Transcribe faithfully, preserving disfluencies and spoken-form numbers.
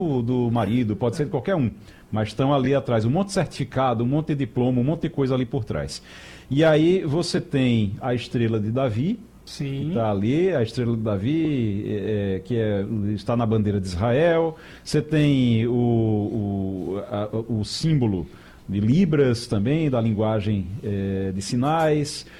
do marido, pode ser de qualquer um, mas estão ali atrás, um monte de certificado, um monte de diploma, um monte de coisa ali por trás. E aí você tem a estrela de Davi, que Sim. está ali, a estrela de Davi, é, é, que é, está na bandeira de Israel. Você tem o, o, a- o símbolo de Libras também, da linguagem é, de sinais.